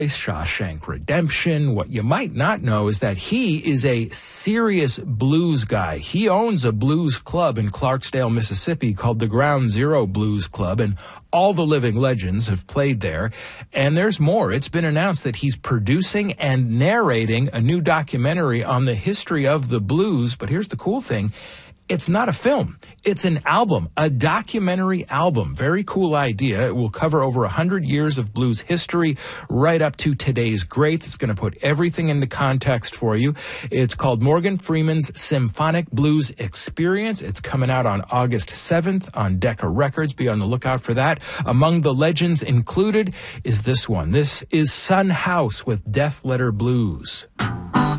Shawshank Redemption. What you might not know is that he is a serious blues guy. He owns a blues club in Clarksdale, Mississippi called the Ground Zero Blues Club, and all the living legends have played there. And there's more. It's been announced that he's producing and narrating a new documentary on the history of the blues. But here's the cool thing. It's not a film. It's an album, a documentary album. Very cool idea. It will cover over 100 years of blues history right up to today's greats. It's going to put everything into context for you. It's called Morgan Freeman's Symphonic Blues Experience. It's coming out on August 7th on Decca Records. Be on the lookout for that. Among the legends included is this one. This is Son House with Death Letter Blues.